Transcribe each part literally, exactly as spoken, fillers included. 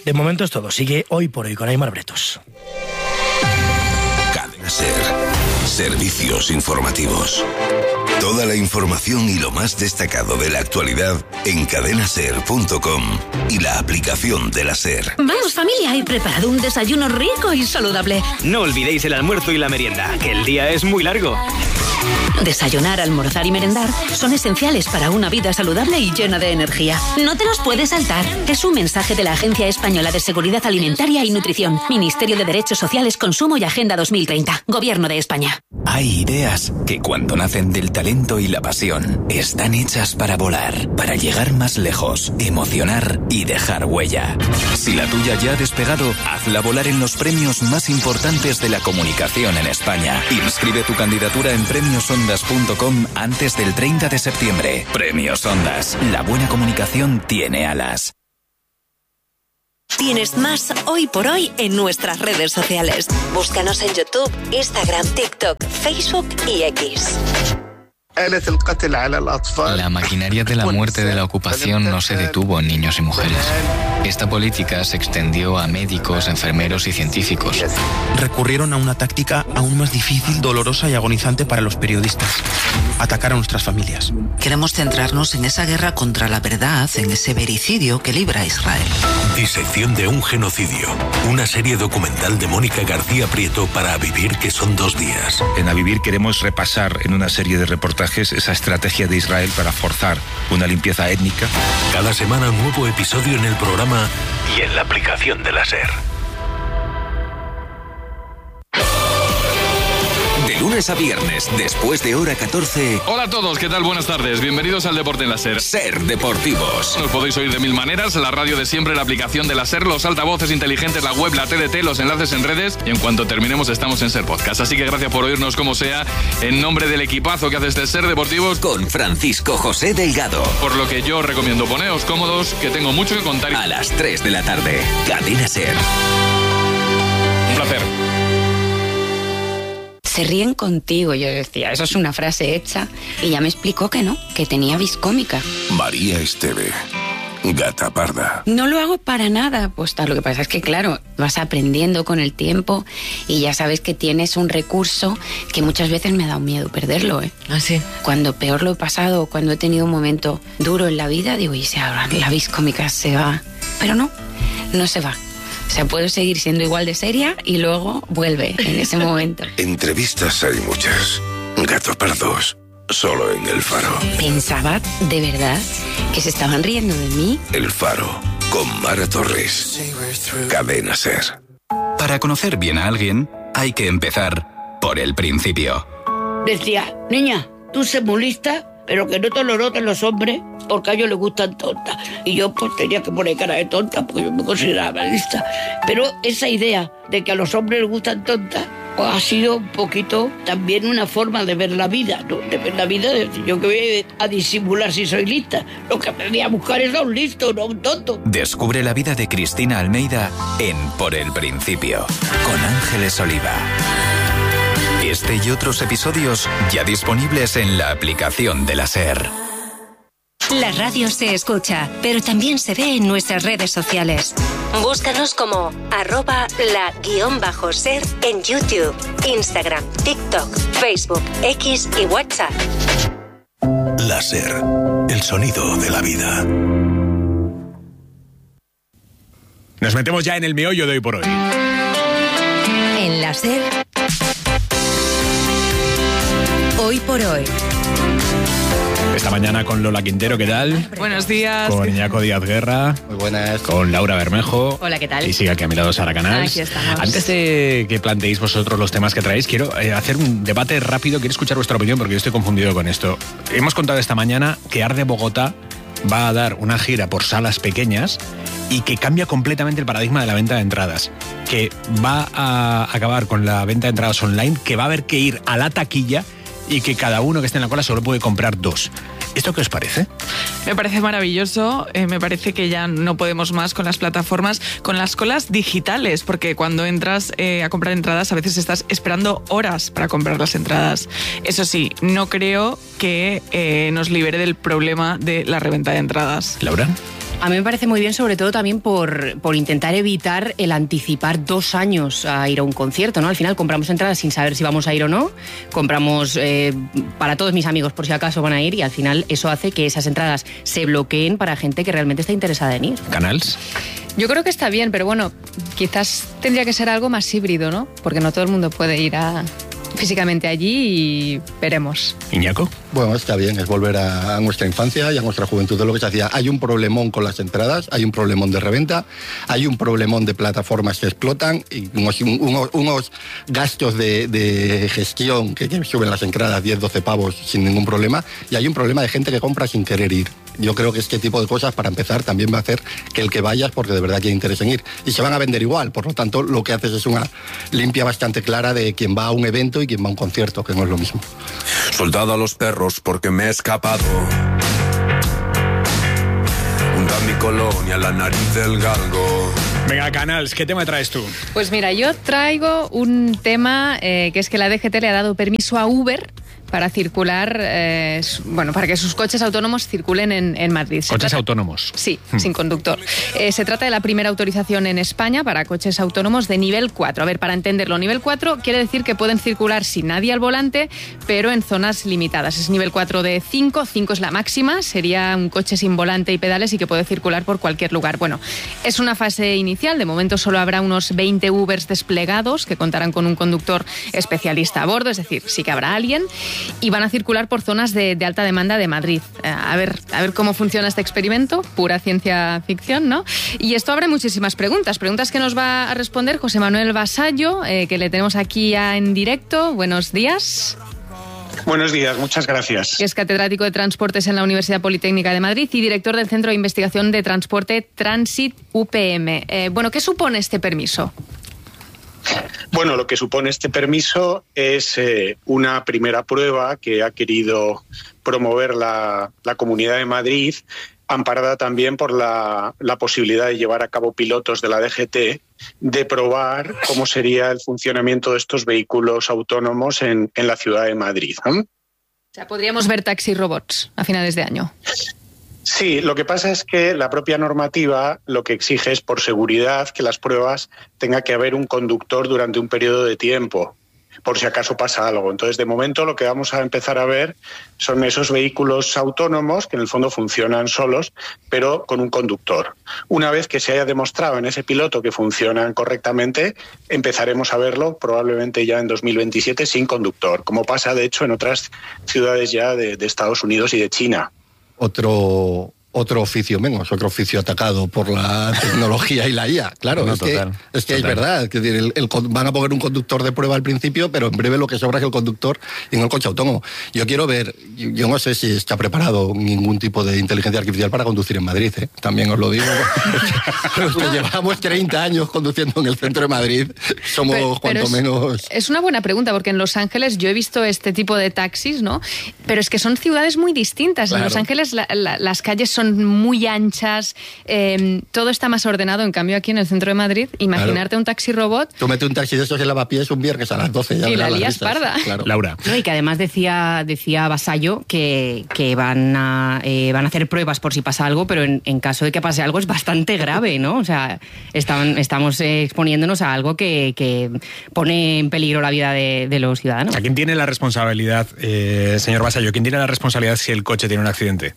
De momento es todo. Sigue Hoy por Hoy con Aimar Bretos. Cadena SER. Servicios informativos. Toda la información y lo más destacado de la actualidad en cadena ser punto com y la aplicación de la SER. Vamos, familia, he preparado un desayuno rico y saludable. No olvidéis el almuerzo y la merienda, que el día es muy largo. Desayunar, almorzar y merendar son esenciales para una vida saludable y llena de energía. No te los puedes saltar. Es un mensaje de la Agencia Española de Seguridad Alimentaria y Nutrición, Ministerio de Derechos Sociales, Consumo y Agenda dos mil treinta, Gobierno de España. Hay ideas que cuando nacen del talento y la pasión, están hechas para volar, para llegar más lejos, emocionar y dejar huella. Si la tuya ya ha despegado, hazla volar en los premios más importantes de la comunicación en España. Inscribe tu candidatura en premios ondas punto com antes del treinta de septiembre. Premios Ondas. La buena comunicación tiene alas. Tienes más Hoy por Hoy en nuestras redes sociales. Búscanos en YouTube, Instagram, TikTok, Facebook y X. La maquinaria de la muerte de la ocupación no se detuvo en niños y mujeres. Esta política se extendió a médicos, enfermeros y científicos. Recurrieron a una táctica aún más difícil, dolorosa y agonizante para los periodistas: atacar a nuestras familias. Queremos centrarnos en esa guerra contra la verdad, en ese vericidio que libra Israel. Disección de un genocidio. Una serie documental de Mónica García Prieto para A Vivir, que son dos días. En A Vivir queremos repasar en una serie de reportajes esa estrategia de Israel para forzar una limpieza étnica. Cada semana un nuevo episodio en el programa y en la aplicación de la SER. De lunes a viernes, después de hora catorce. Hola a todos, ¿qué tal? Buenas tardes. Bienvenidos al Deporte en la SER. SER Deportivos. Nos podéis oír de mil maneras: la radio de siempre, la aplicación de la SER, los altavoces inteligentes, la web, la T D T, los enlaces en redes, y en cuanto terminemos estamos en SER Podcast. Así que gracias por oírnos como sea, en nombre del equipazo que hace este SER Deportivos, con Francisco José Delgado. Por lo que yo recomiendo poneos cómodos, que tengo mucho que contar. A las tres de la tarde, Cadena SER. Un placer. Se ríen contigo. Yo decía, eso es una frase hecha, y ya me explicó que no, que tenía vis cómica. María Esteve, gata parda. No lo hago para nada, pues tal. Lo que pasa es que, claro, vas aprendiendo con el tiempo y ya sabes que tienes un recurso que muchas veces me ha dado miedo perderlo, ¿eh? ¿Ah, sí? Cuando peor lo he pasado, cuando he tenido un momento duro en la vida, digo, y si ahora la vis cómica se va. Pero no, no se va. O sea, puedo seguir siendo igual de seria y luego vuelve en ese momento. Entrevistas hay muchas. Gato pardos, solo en El Faro. Pensaba, de verdad, que se estaban riendo de mí. El Faro, con Mara Torres. Cadena SER. Para conocer bien a alguien, hay que empezar por el principio. Decía, niña, tú sé muy lista, pero que no te lo noten los hombres, porque a ellos les gustan tontas. Y yo pues tenía que poner cara de tonta, porque yo me consideraba lista. Pero esa idea de que a los hombres les gustan tontas, pues ha sido un poquito también una forma de ver la vida, ¿no? De ver la vida, de decir, yo que voy a disimular si soy lista. Lo que aprendí a buscar es a un listo, no a un tonto. Descubre la vida de Cristina Almeida en Por el Principio, con Ángeles Oliva. Este y otros episodios ya disponibles en la aplicación de la SER. La radio se escucha, pero también se ve en nuestras redes sociales. Búscanos como arroba la guión bajo SER en YouTube, Instagram, TikTok, Facebook, X y WhatsApp. La SER, el sonido de la vida. Nos metemos ya en el meollo de Hoy por Hoy. En la SER, Hoy por Hoy. Esta mañana con Lola Quintero, ¿qué tal? Buenos días. Con Iñaco Díaz Guerra. Muy buenas. Con Laura Bermejo. Hola, ¿qué tal? Y sigue aquí a mi lado Sara Canals. Aquí estamos. Antes de que planteéis vosotros los temas que traéis, quiero eh, hacer un debate rápido. Quiero escuchar vuestra opinión porque yo estoy confundido con esto. Hemos contado esta mañana que Arde Bogotá va a dar una gira por salas pequeñas y que cambia completamente el paradigma de la venta de entradas. Que va a acabar con la venta de entradas online, que va a haber que ir a la taquilla y que cada uno que esté en la cola solo puede comprar dos. ¿Esto qué os parece? Me parece maravilloso, eh, me parece que ya no podemos más con las plataformas, con las colas digitales, porque cuando entras eh, a comprar entradas a veces estás esperando horas para comprar las entradas. Eso sí, no creo que eh, nos libere del problema de la reventa de entradas. ¿Laura? A mí me parece muy bien, sobre todo también por, por intentar evitar el anticipar dos años a ir a un concierto, ¿no? Al final compramos entradas sin saber si vamos a ir o no, compramos eh, para todos mis amigos por si acaso van a ir, y al final eso hace que esas entradas se bloqueen para gente que realmente está interesada en ir. ¿Canals? Yo creo que está bien, pero bueno, quizás tendría que ser algo más híbrido, ¿no? Porque no todo el mundo puede ir a... físicamente allí y veremos. ¿Iñaco? Bueno, está bien, es volver a, a nuestra infancia y a nuestra juventud, de lo que se hacía. Hay un problemón con las entradas, hay un problemón de reventa, hay un problemón de plataformas que explotan y unos, unos, unos gastos de, de gestión que, que suben las entradas diez, doce pavos sin ningún problema, y hay un problema de gente que compra sin querer ir. Yo creo que este tipo de cosas, para empezar, también va a hacer que el que vayas, porque de verdad tiene interés en ir. Y se van a vender igual, por lo tanto, lo que haces es una limpia bastante clara de quién va a un evento y quién va a un concierto, que no es lo mismo. Soldado a los perros porque me he escapado. Hunda mi colonia, la nariz del galgo. Venga, Canals, ¿qué tema traes tú? Pues mira, yo traigo un tema eh, que es que la D G T le ha dado permiso a Uber para circular, eh, bueno, para que sus coches autónomos circulen en, en Madrid. Se ¿Coches trata... autónomos? Sí, hmm. sin conductor. Eh, se trata de la primera autorización en España para coches autónomos de nivel cuatro. A ver, para entenderlo, nivel cuatro quiere decir que pueden circular sin nadie al volante, pero en zonas limitadas. Es nivel cuatro de cinco, cinco es la máxima, sería un coche sin volante y pedales y que puede circular por cualquier lugar. Bueno, es una fase inicial, de momento solo habrá unos veinte Ubers desplegados que contarán con un conductor especialista a bordo, es decir, sí que habrá alguien, y van a circular por zonas de, de alta demanda de Madrid. A ver, a ver cómo funciona este experimento, pura ciencia ficción, ¿no? Y esto abre muchísimas preguntas, preguntas que nos va a responder José Manuel Vasallo, eh, que le tenemos aquí ya en directo. Buenos días. Buenos días, muchas gracias. Es catedrático de Transportes en la Universidad Politécnica de Madrid y director del Centro de Investigación de Transporte Transit U P M. Eh, bueno, ¿qué supone este permiso? Bueno, lo que supone este permiso es eh, una primera prueba que ha querido promover la, la Comunidad de Madrid, amparada también por la, la posibilidad de llevar a cabo pilotos de la D G T, de probar cómo sería el funcionamiento de estos vehículos autónomos en, en la ciudad de Madrid, ¿no? O sea, podríamos ver taxi robots a finales de año. Sí, lo que pasa es que la propia normativa lo que exige es, por seguridad, que las pruebas tenga que haber un conductor durante un periodo de tiempo, por si acaso pasa algo. Entonces, de momento, lo que vamos a empezar a ver son esos vehículos autónomos que en el fondo funcionan solos, pero con un conductor. Una vez que se haya demostrado en ese piloto que funcionan correctamente, empezaremos a verlo probablemente ya en dos mil veintisiete sin conductor, como pasa, de hecho, en otras ciudades ya de, de Estados Unidos y de China. Otro, otro oficio menos, otro oficio atacado por la tecnología y la I A. Claro, no, es, total, que, es que es verdad. Es decir, el, el, van a poner un conductor de prueba al principio, pero en breve lo que sobra es el conductor en el coche autónomo. Yo quiero ver, yo, yo no sé si está preparado ningún tipo de inteligencia artificial para conducir en Madrid, ¿eh? También os lo digo. Los que llevamos treinta años conduciendo en el centro de Madrid somos pero, cuanto pero es, menos... Es una buena pregunta, porque en Los Ángeles yo he visto este tipo de taxis, ¿no? Pero es que son ciudades muy distintas. Claro. En Los Ángeles la, la, las calles son muy anchas, eh, todo está más ordenado. En cambio, aquí en el centro de Madrid, imaginarte claro. un taxi robot... Tú metes un taxi de esos en Lavapiés un viernes a las doce. Ya y la lías parda. Claro. Laura. No, y que además decía, decía Vasallo que, que van, a, eh, van a hacer pruebas por si pasa algo, pero en, en caso de que pase algo es bastante grave, ¿no? O sea, están, estamos eh, exponiéndonos a algo que, que pone en peligro la vida de, de los ciudadanos. ¿A quién tiene la responsabilidad, eh, señor Vasallo? ¿Quién tiene la responsabilidad si el coche tiene un accidente?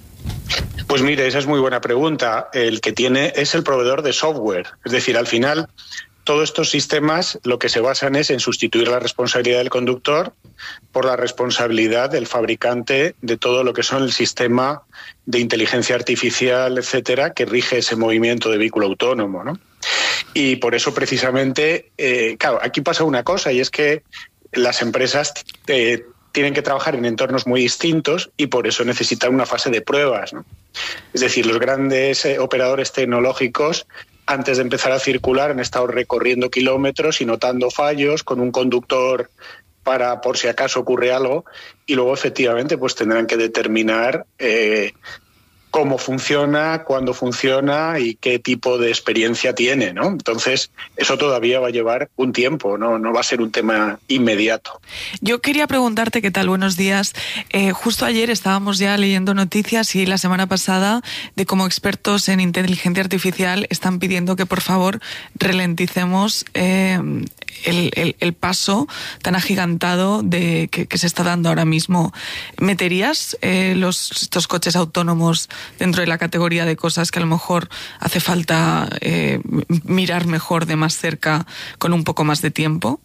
Pues mire, esa es muy buena pregunta. El que tiene es el proveedor de software. Es decir, al final, todos estos sistemas lo que se basan es en sustituir la responsabilidad del conductor por la responsabilidad del fabricante de todo lo que son el sistema de inteligencia artificial, etcétera, que rige ese movimiento de vehículo autónomo, ¿no? Y por eso, precisamente, eh, claro, aquí pasa una cosa, y es que las empresas... Eh, tienen que trabajar en entornos muy distintos y por eso necesitan una fase de pruebas, ¿no? Es decir, los grandes eh, operadores tecnológicos, antes de empezar a circular, han estado recorriendo kilómetros y notando fallos con un conductor para por si acaso ocurre algo, y luego efectivamente pues tendrán que determinar eh, cómo funciona, cuándo funciona y qué tipo de experiencia tiene, ¿no? Entonces, eso todavía va a llevar un tiempo, no, no va a ser un tema inmediato. Yo quería preguntarte qué tal, buenos días. Eh, justo ayer estábamos ya leyendo noticias y la semana pasada de cómo expertos en inteligencia artificial están pidiendo que por favor ralenticemos eh, el, el, el paso tan agigantado de que, que se está dando ahora mismo. ¿Meterías eh, los, estos coches autónomos dentro de la categoría de cosas que a lo mejor hace falta eh, mirar mejor de más cerca con un poco más de tiempo?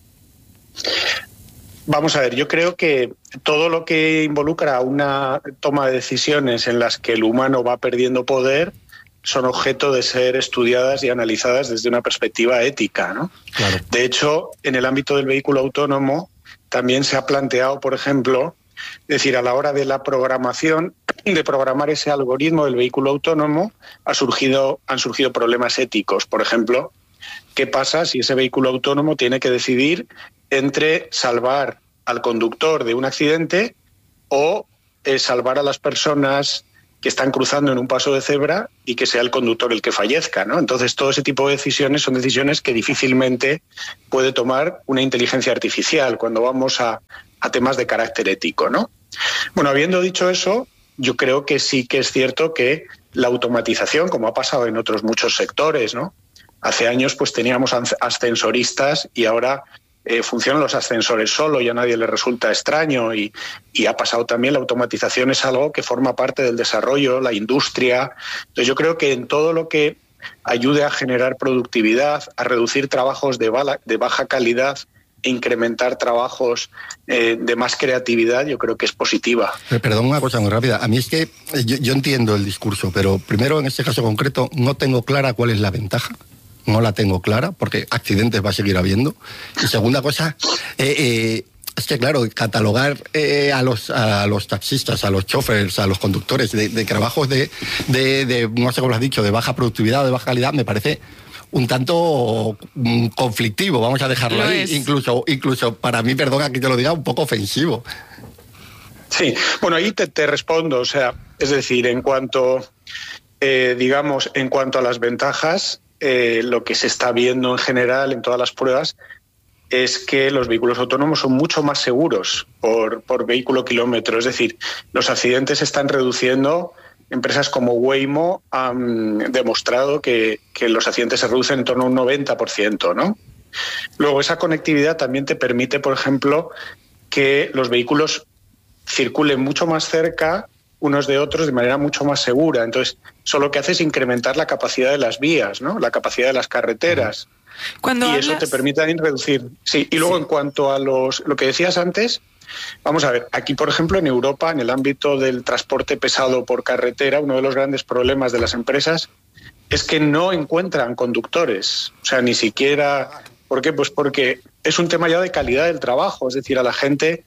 Vamos a ver, yo creo que todo lo que involucra una toma de decisiones en las que el humano va perdiendo poder son objeto de ser estudiadas y analizadas desde una perspectiva ética, ¿no? Claro. De hecho, en el ámbito del vehículo autónomo también se ha planteado, por ejemplo, es decir, a la hora de la programación, de programar ese algoritmo del vehículo autónomo, ha surgido, han surgido problemas éticos. Por ejemplo, ¿qué pasa si ese vehículo autónomo tiene que decidir entre salvar al conductor de un accidente o eh, salvar a las personas que están cruzando en un paso de cebra y que sea el conductor el que fallezca, ¿no? Entonces, todo ese tipo de decisiones son decisiones que difícilmente puede tomar una inteligencia artificial cuando vamos a, a temas de carácter ético, ¿no? Bueno, habiendo dicho eso, yo creo que sí que es cierto que la automatización, como ha pasado en otros muchos sectores, ¿no? Hace años pues teníamos ascensoristas y ahora eh, funcionan los ascensores solo y a nadie le resulta extraño y, y ha pasado también la automatización, es algo que forma parte del desarrollo, la industria. Entonces yo creo que en todo lo que ayude a generar productividad, a reducir trabajos de, bala, de baja calidad e incrementar trabajos eh, de más creatividad, yo creo que es positiva. Perdón, una cosa muy rápida. A mí es que yo, yo entiendo el discurso, pero primero en este caso concreto no tengo clara cuál es la ventaja. No la tengo clara, porque accidentes va a seguir habiendo. Y segunda cosa, eh, eh, es que claro, catalogar eh, a los a los taxistas, a los choferes, a los conductores de, de trabajos de, de, de, no sé cómo lo has dicho, de baja productividad o de baja calidad, me parece un tanto um, conflictivo, vamos a dejarlo Lo ahí. es. Incluso, incluso para mí, perdona que te lo diga, un poco ofensivo. Sí, bueno, ahí te, te respondo, o sea, es decir, en cuanto, eh, digamos, en cuanto a las ventajas, eh, lo que se está viendo en general en todas las pruebas es que los vehículos autónomos son mucho más seguros por, por vehículo kilómetro, es decir, los accidentes se están reduciendo. Empresas como Waymo han demostrado que, que los accidentes se reducen en torno a un noventa por ciento, ¿no? Luego, esa conectividad también te permite, por ejemplo, que los vehículos circulen mucho más cerca unos de otros de manera mucho más segura. Entonces, eso lo que hace es incrementar la capacidad de las vías, ¿no? La capacidad de las carreteras. Cuando y hablas... eso te permite también reducir. Sí, y luego sí. En cuanto a los lo que decías antes, vamos a ver, aquí por ejemplo en Europa, en el ámbito del transporte pesado por carretera, uno de los grandes problemas de las empresas es que no encuentran conductores, o sea, ni siquiera... ¿Por qué? Pues porque es un tema ya de calidad del trabajo, es decir, a la gente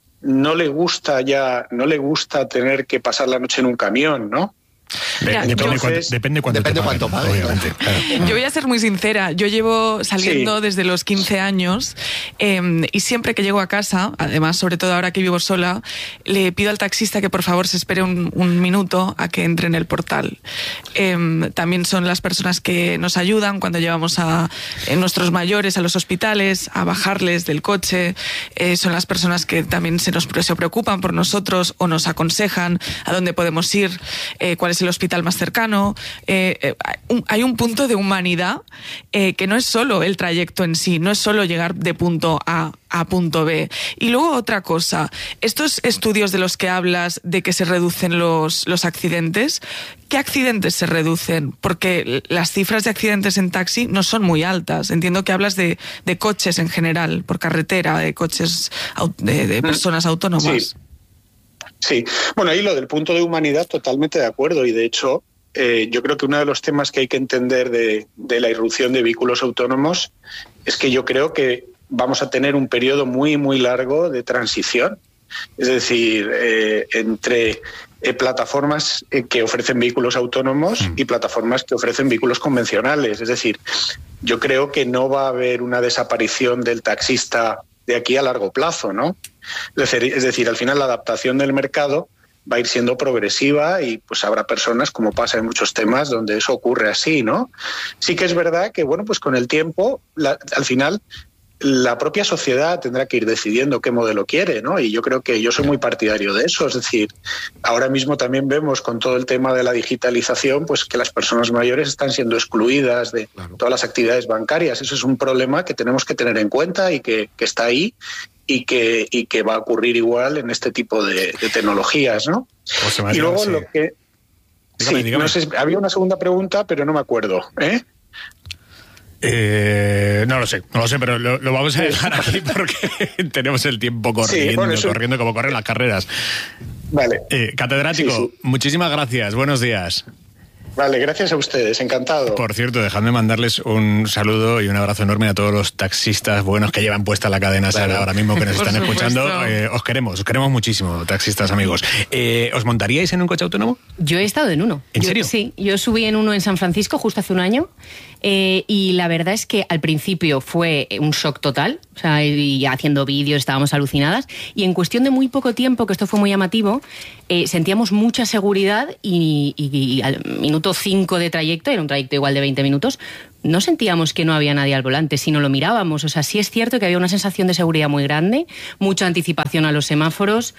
no le gusta ya, no le gusta tener que pasar la noche en un camión, ¿no? Mira, depende, Entonces, cuánto, depende cuánto depende te cuánto paguen, obviamente. Claro. Yo voy a ser muy sincera, yo llevo saliendo Sí. desde los quince años eh, y siempre que llego a casa, además sobre todo ahora que vivo sola, le pido al taxista que por favor se espere un, un minuto a que entre en el portal. Eh, también son las personas que nos ayudan cuando llevamos a eh, nuestros mayores a los hospitales, a bajarles del coche, eh, son las personas que también se nos se preocupan por nosotros o nos aconsejan a dónde podemos ir, eh, cuál es el hospital más cercano. Eh, eh, un, hay un punto de humanidad eh, que no es solo el trayecto en sí, no es solo llegar de punto A a punto B. Y luego otra cosa, estos estudios de los que hablas de que se reducen los, los accidentes, ¿qué accidentes se reducen? Porque las cifras de accidentes en taxi no son muy altas. Entiendo que hablas de, de coches en general, por carretera, de coches de, de personas autónomas. Sí. Sí, bueno, ahí lo del punto de humanidad totalmente de acuerdo y de hecho eh, yo creo que uno de los temas que hay que entender de, de la irrupción de vehículos autónomos es que yo creo que vamos a tener un periodo muy, muy largo de transición, es decir, eh, entre eh, plataformas eh, que ofrecen vehículos autónomos mm. y plataformas que ofrecen vehículos convencionales, es decir, yo creo que no va a haber una desaparición del taxista de aquí a largo plazo, ¿no? Es decir, es decir, al final la adaptación del mercado va a ir siendo progresiva y pues habrá personas, como pasa en muchos temas, donde eso ocurre así, ¿no? Sí que es verdad que, bueno, pues con el tiempo, la, al final, la propia sociedad tendrá que ir decidiendo qué modelo quiere, ¿no? Y yo creo que yo soy muy partidario de eso. Es decir, ahora mismo también vemos con todo el tema de la digitalización, pues que las personas mayores están siendo excluidas de claro. todas las actividades bancarias. Eso es un problema que tenemos que tener en cuenta y que, que está ahí y que, y que va a ocurrir igual en este tipo de, de tecnologías, ¿no? Y luego sí. lo que... Dígame, sí, dígame. No sé, había una segunda pregunta, pero no me acuerdo, ¿eh? Eh, no lo sé, no lo sé, pero lo, lo vamos a dejar aquí porque tenemos el tiempo corriendo, sí, bueno, eso... corriendo como corren las carreras. Vale. Eh, catedrático, sí, sí. muchísimas gracias, buenos días. Vale, gracias a ustedes, encantado. Por cierto, dejadme mandarles un saludo y un abrazo enorme a todos los taxistas buenos que llevan puesta la cadena SER claro. ahora mismo, que nos están escuchando. Eh, os queremos, os queremos muchísimo, taxistas amigos. Eh, ¿Os montaríais en un coche autónomo? Yo he estado en uno. ¿En yo, serio? Sí, yo subí en uno en San Francisco justo hace un año. Eh, y la verdad es que al principio fue un shock total, o sea, y haciendo vídeos estábamos alucinadas, y en cuestión de muy poco tiempo, que esto fue muy llamativo, eh, sentíamos mucha seguridad y, y, y al minuto cinco de trayecto, era un trayecto igual de veinte minutos, no sentíamos que no había nadie al volante, sino lo mirábamos. O sea, sí es cierto que había una sensación de seguridad muy grande, mucha anticipación a los semáforos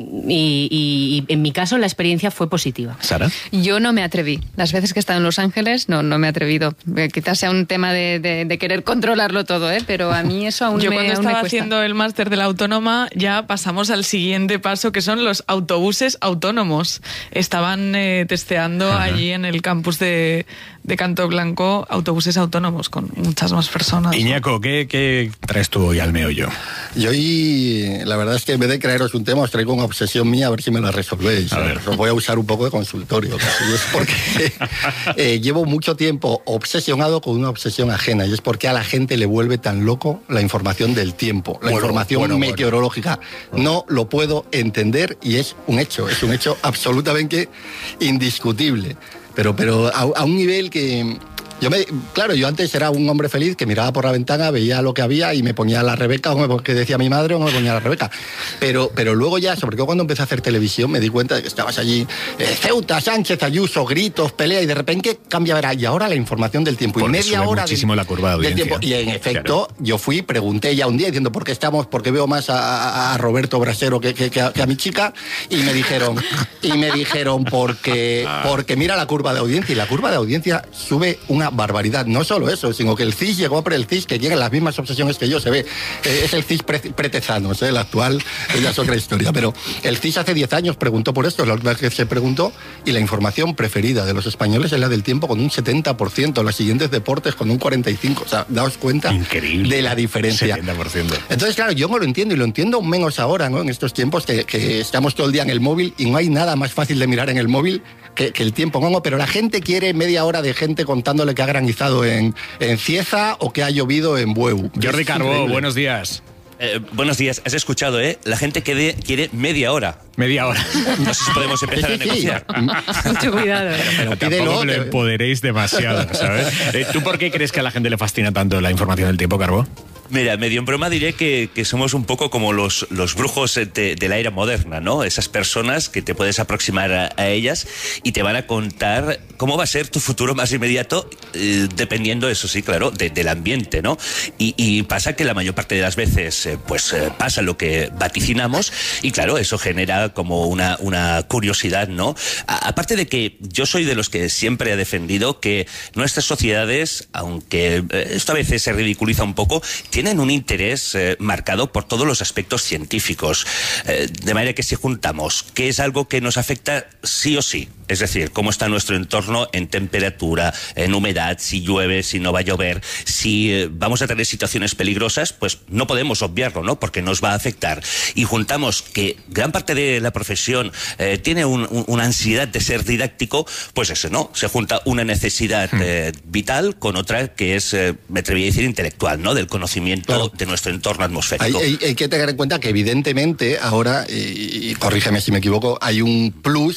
y, y, y en mi caso la experiencia fue positiva. ¿Sara? Yo no me atreví. Las veces que he estado en Los Ángeles no, no me he atrevido. Eh, quizás sea un tema de, de, de querer controlarlo todo, ¿eh? Pero a mí eso aún Yo me cuando aún estaba me cuesta. haciendo el máster de la autónoma ya pasamos al siguiente paso, que son los autobuses autónomos. Estaban eh, testeando Ajá. allí en el campus de, de Canto Blanco autobuses autónomos con muchas más personas. Iñaco, ¿qué, qué traes tú hoy al meollo? Yo hoy, la verdad es que en vez de creeros un tema, os traigo una obsesión mía, a ver si me la resolvéis. A ver. Os voy a usar un poco de consultorio, casi. Y es porque eh, llevo mucho tiempo obsesionado con una obsesión ajena, y es porque a la gente le vuelve tan loco la información del tiempo, la bueno, información bueno, meteorológica. Bueno. No lo puedo entender y es un hecho, es un hecho absolutamente indiscutible. Pero, pero a, a un nivel que... Yo me, claro, yo antes era un hombre feliz que miraba por la ventana, veía lo que había y me ponía la Rebeca, o me, que decía mi madre, o me ponía la Rebeca. Pero, pero luego ya, sobre todo cuando empecé a hacer televisión, me di cuenta de que estabas allí, eh, Ceuta, Sánchez, Ayuso, gritos, pelea, y de repente cambia, verá, y ahora la información del tiempo. Porque y media hora muchísimo del, la curva de audiencia. Del tiempo. Y en efecto, claro. yo fui, pregunté ya un día diciendo por qué estamos, porque veo más a, a Roberto Brasero que, que, que, a, que a mi chica, y me dijeron, y me dijeron porque, porque mira la curva de audiencia, y la curva de audiencia sube una barbaridad. No solo eso, sino que el C I S llegó por el C I S, que tiene las mismas obsesiones que yo, se ve. Eh, es el C I S pre pretezanos, eh, el actual, ya es otra historia. Pero el C I S hace diez años preguntó por esto, la última vez que se preguntó, y la información preferida de los españoles es la del tiempo con un setenta por ciento, las siguientes deportes con un cuarenta y cinco por ciento. O sea, daos cuenta Increíble. de la diferencia. setenta por ciento. Entonces, claro, yo no lo entiendo, y lo entiendo menos ahora, ¿no? En estos tiempos que, que estamos todo el día en el móvil y no hay nada más fácil de mirar en el móvil que, que el tiempo, ¿no? Pero la gente quiere media hora de gente contándole que ha granizado en, en Cieza o que ha llovido en Bueu. Jordi Carbó, buenos días. Eh, buenos días, has escuchado, ¿eh? La gente quiere, quiere media hora. Media hora. No sé si podemos empezar sí, sí, a negociar. Sí. Mucho cuidado. Pero tampoco le empoderéis demasiado, ¿sabes? Eh, ¿Tú por qué crees que a la gente le fascina tanto la información del tiempo, Carbó? Mira, medio en broma diré que, que somos un poco como los, los brujos de, de la era moderna, ¿no? Esas personas que te puedes aproximar a, a ellas y te van a contar cómo va a ser tu futuro más inmediato, eh, dependiendo, eso sí, claro, de, del ambiente, ¿no? Y, y pasa que la mayor parte de las veces, eh, pues eh, pasa lo que vaticinamos y, claro, eso genera como una, una curiosidad, ¿no? A, aparte de que yo soy de los que siempre he defendido que nuestras sociedades, aunque eh, esto a veces se ridiculiza un poco, tienen un interés eh, marcado por todos los aspectos científicos. Eh, de manera que si juntamos que es algo que nos afecta sí o sí, es decir, cómo está nuestro entorno en temperatura, en humedad, si llueve, si no va a llover, si eh, vamos a tener situaciones peligrosas, pues no podemos obviarlo, ¿no? Porque nos va a afectar. Y juntamos que gran parte de la profesión eh, tiene un, un, una ansiedad de ser didáctico, pues eso, ¿no? Se junta una necesidad eh, vital con otra que es, eh, me atrevería a decir, intelectual, ¿no? Del conocimiento Claro. de nuestro entorno atmosférico. Hay, hay, hay que tener en cuenta que evidentemente ahora, y, y corrígeme si me equivoco, hay un plus que es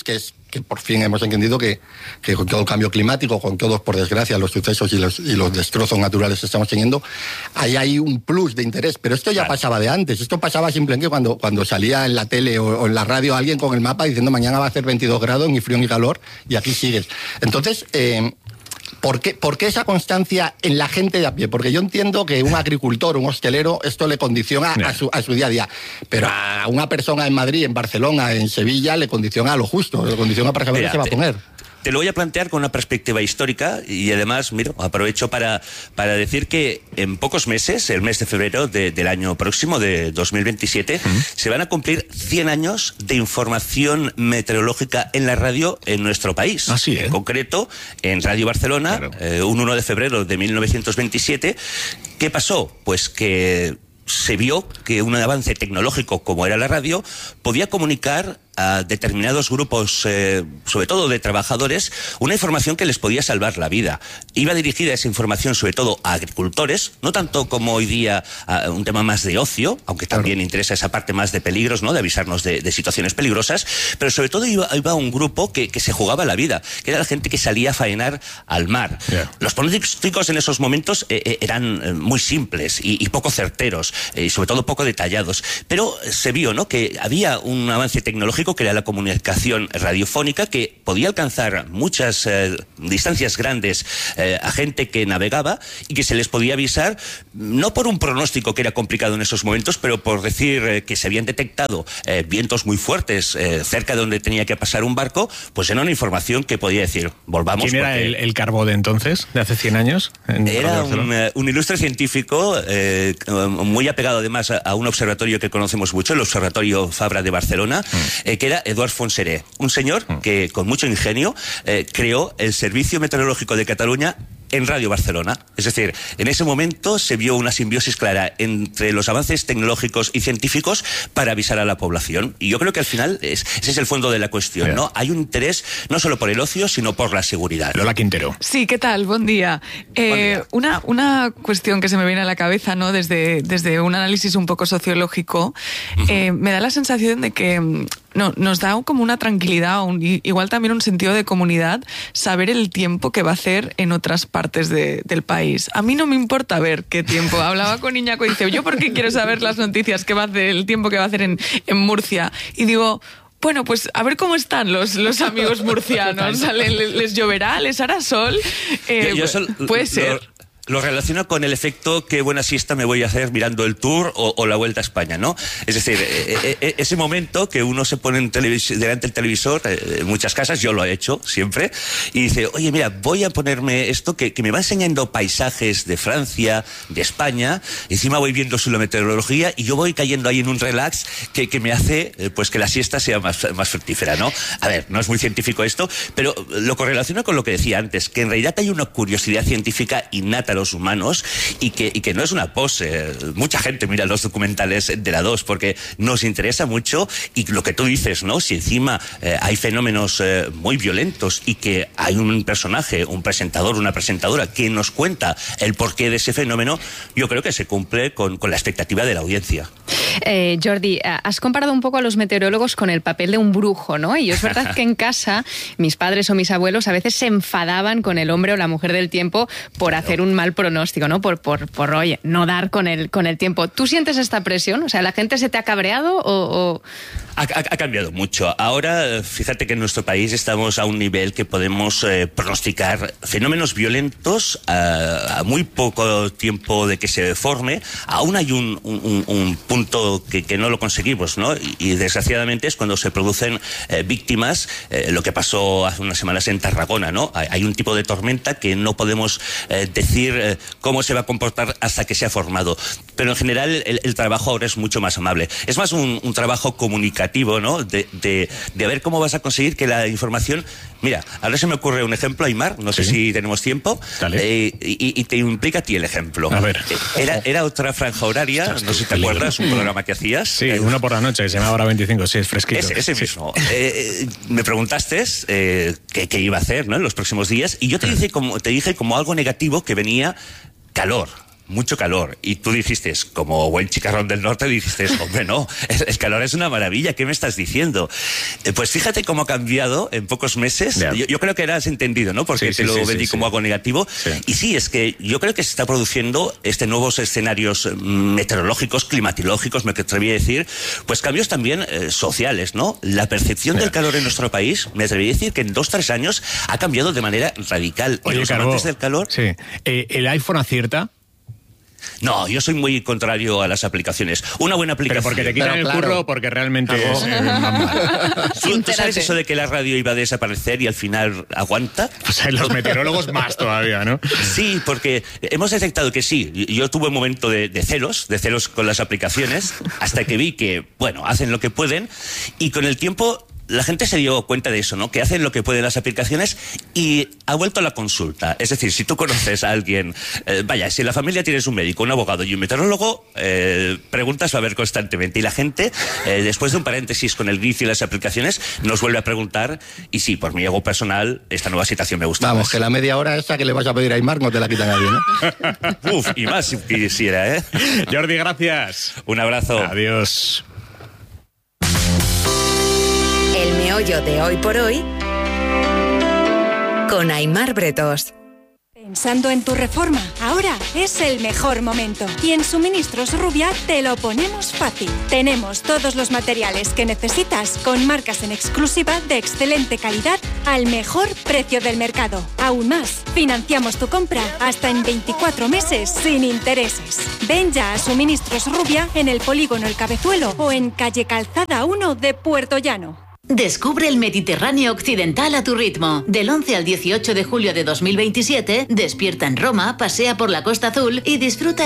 que por fin hemos entendido que, que con todo el cambio climático, con todos, por desgracia, los sucesos y los, y los destrozos naturales que estamos teniendo, ahí hay un plus de interés. Pero esto ya claro. pasaba de antes. Esto pasaba simplemente cuando, cuando salía en la tele o, o en la radio alguien con el mapa diciendo mañana va a hacer veintidós grados, ni frío ni calor, y aquí sigues. Entonces, eh, ¿Por qué, ¿Por qué esa constancia en la gente de a pie? Porque yo entiendo que un agricultor, un hostelero, esto le condiciona a su, a su día a día. Pero a una persona en Madrid, en Barcelona, en Sevilla, le condiciona a lo justo, le condiciona para saber qué se va a poner. Te lo voy a plantear con una perspectiva histórica y además, mira, aprovecho para, para decir que en pocos meses, el mes de febrero de, del año próximo, de dos mil veintisiete, uh-huh. se van a cumplir cien años de información meteorológica en la radio en nuestro país. Así es. En concreto, en Radio Barcelona, claro. eh, un uno de febrero de mil novecientos veintisiete. ¿Qué pasó? Pues que se vio que un avance tecnológico como era la radio podía comunicar a determinados grupos, eh, sobre todo de trabajadores, una información que les podía salvar la vida. Iba dirigida esa información sobre todo a agricultores, no tanto como hoy día a un tema más de ocio, aunque también claro. interesa esa parte más de peligros, ¿no? De avisarnos de, de situaciones peligrosas, pero sobre todo iba, iba a un grupo que, que se jugaba la vida, que era la gente que salía a faenar al mar. Yeah. Los pronósticos en esos momentos eh, eran muy simples y, y poco certeros, eh, y sobre todo poco detallados, pero se vio, ¿no? que había un avance tecnológico que era la comunicación radiofónica, que podía alcanzar muchas eh, distancias grandes eh, a gente que navegaba y que se les podía avisar, no por un pronóstico que era complicado en esos momentos, pero por decir eh, que se habían detectado eh, vientos muy fuertes eh, cerca de donde tenía que pasar un barco, pues era una información que podía decir, volvamos. ¿Quién era el, el Carbó de entonces, de hace cien años? Era un, uh, un ilustre científico, eh, muy apegado además a, a un observatorio que conocemos mucho, el Observatorio Fabra de Barcelona, mm. eh, que era Eduard Fonseré, un señor mm. que con mucho ingenio eh, creó el Servicio Meteorológico de Cataluña en Radio Barcelona. Es decir, en ese momento se vio una simbiosis clara entre los avances tecnológicos y científicos para avisar a la población. Y yo creo que al final es, ese es el fondo de la cuestión, ¿no? Hay un interés no solo por el ocio, sino por la seguridad. Lola Quintero. Sí, ¿qué tal? Buen día. Eh, Buen día. Una, una cuestión que se me viene a la cabeza, ¿no? Desde, desde un análisis un poco sociológico, uh-huh. eh, me da la sensación de que no, nos da como una tranquilidad, un, igual también un sentido de comunidad, saber el tiempo que va a hacer en otras partes de, del país. A mí no me importa ver qué tiempo. Hablaba con Iñaco y dice, ¿yo por qué quiero saber las noticias que va a hacer, el tiempo que va a hacer en, en Murcia? Y digo, bueno, pues a ver cómo están los, los amigos murcianos. ¿Les, les lloverá? ¿Les hará sol? Eh, yo, yo sol, puede ser. Lo... Lo relaciono con el efecto qué buena siesta me voy a hacer mirando el Tour o, o la Vuelta a España, ¿no? Es decir, eh, eh, ese momento que uno se pone en televis- delante del televisor, eh, en muchas casas, yo lo he hecho siempre, y dice, oye, mira, voy a ponerme esto que, que me va enseñando paisajes de Francia, de España, encima voy viendo su meteorología y yo voy cayendo ahí en un relax que, que me hace eh, pues que la siesta sea más, más fructífera, ¿no? A ver, no es muy científico esto, pero lo correlaciono con lo que decía antes, que en realidad hay una curiosidad científica innata los humanos y que, y que no es una pose. Mucha gente mira los documentales de la dos porque nos interesa mucho y lo que tú dices, ¿no? Si encima eh, hay fenómenos eh, muy violentos y que hay un personaje, un presentador, una presentadora que nos cuenta el porqué de ese fenómeno, yo creo que se cumple con, con la expectativa de la audiencia. Eh, Jordi, has comparado un poco a los meteorólogos con el papel de un brujo, ¿no? Y es verdad que en casa mis padres o mis abuelos a veces se enfadaban con el hombre o la mujer del tiempo por hacer un mal pronóstico, ¿no? Por, por, por oye, no dar con el, con el tiempo. ¿Tú sientes esta presión? O sea, ¿la gente se te ha cabreado o...? o... Ha, ha, ha cambiado mucho. Ahora, fíjate que en nuestro país estamos a un nivel que podemos eh, pronosticar fenómenos violentos a, a muy poco tiempo de que se forme. Aún hay un, un, un punto que, que no lo conseguimos, ¿no? Y, y desgraciadamente es cuando se producen eh, víctimas, eh, lo que pasó hace unas semanas en Tarragona, ¿no? Hay, hay un tipo de tormenta que no podemos eh, decir eh, cómo se va a comportar hasta que se ha formado. Pero en general el, el trabajo ahora es mucho más amable. Es más un, un trabajo comunicativo, ¿no? De, de, de ver cómo vas a conseguir que la información... Mira, ahora se me ocurre un ejemplo, Aimar, no sé sí. si tenemos tiempo, eh, y, y te implica a ti el ejemplo. A ver. Era, era otra franja horaria, Estás no sé si te peligro. acuerdas, un programa que hacías. Sí, eh, uno por la noche, que se llama Hora veinticinco, sí, es fresquito. Ese, ese sí. mismo. Eh, me preguntaste eh, qué, qué iba a hacer, ¿no? En los próximos días, y yo te dije como, te dije como algo negativo que venía calor. mucho calor. Y tú dijiste, como buen chicarrón del norte, dijiste, hombre, no, el calor es una maravilla, ¿qué me estás diciendo? Eh, pues fíjate cómo ha cambiado en pocos meses. Yo, yo creo que eras entendido, ¿no? Porque Sí, te sí, lo sí, vendí sí, como sí. algo negativo. Sí. Y sí, es que yo creo que se está produciendo este nuevos escenarios meteorológicos, climatológicos, me atreví a decir, pues cambios también eh, sociales, ¿no? La percepción Mira. del calor en nuestro país, me atreví a decir que en dos, tres años ha cambiado de manera radical. Y Oye, los Calvo, amantes del calor... Sí. Eh, ¿El iPhone acierta? No, yo soy muy contrario a las aplicaciones. Una buena aplicación. ¿Pero porque te quitan el curro o porque realmente es eh, mamá? ¿Tú, ¿Tú sabes eso de que la radio iba a desaparecer y al final aguanta? Pues hay los meteorólogos más todavía, ¿no? Sí, porque hemos detectado que sí. Yo tuve un momento de, de celos, de celos con las aplicaciones, hasta que vi que, bueno, hacen lo que pueden y con el tiempo... La gente se dio cuenta de eso, ¿no? Que hacen lo que pueden las aplicaciones y ha vuelto a la consulta. Es decir, si tú conoces a alguien, eh, vaya, si en la familia tienes un médico, un abogado y un meteorólogo, eh, preguntas va a haber constantemente. Y la gente, eh, después de un paréntesis con el vicio y las aplicaciones, nos vuelve a preguntar. Y sí, por mi ego personal, esta nueva situación me gusta. Vamos, más. que la media hora esa que le vas a pedir a Aymar no te la quita nadie, ¿no? Uf, y más si quisiera, ¿eh? Jordi, gracias. Un abrazo. Adiós. El meollo de hoy por hoy con Aymar Bretos. Pensando en tu reforma, ahora es el mejor momento. Y en Suministros Rubia te lo ponemos fácil. Tenemos todos los materiales que necesitas con marcas en exclusiva de excelente calidad al mejor precio del mercado. Aún más, financiamos tu compra hasta en veinticuatro meses sin intereses. Ven ya a Suministros Rubia en el Polígono El Cabezuelo o en calle Calzada uno de Puerto Llano. Descubre el Mediterráneo occidental a tu ritmo. Del once al dieciocho de julio de dos mil veintisiete, despierta en Roma, pasea por la Costa Azul y disfruta